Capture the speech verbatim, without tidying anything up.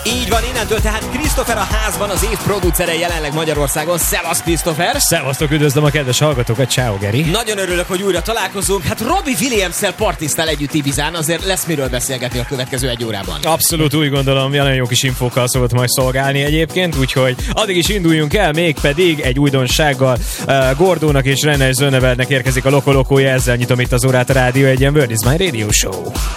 Így van, innentől tehát Christopher a házban, az év producere jelenleg Magyarországon. Szevasz, Christopher! Szevasztok, üdvözlöm a kedves hallgatókat, ciao Geri! Nagyon örülök, hogy újra találkozunk. Hát Robbie Williams-szel partiztál együtt Ibizán, azért lesz miről beszélgetni a következő egy órában. Abszolút úgy gondolom, nagyon jó kis infókkal szokott majd szolgálni egyébként, úgyhogy addig is induljunk el, mégpedig egy újdonsággal. Uh, Gordónak és Rennes Zönebernek érkezik a Loco Locója, ezzel nyitom itt az órát a Rádió Egyen, Word is my Radio Show.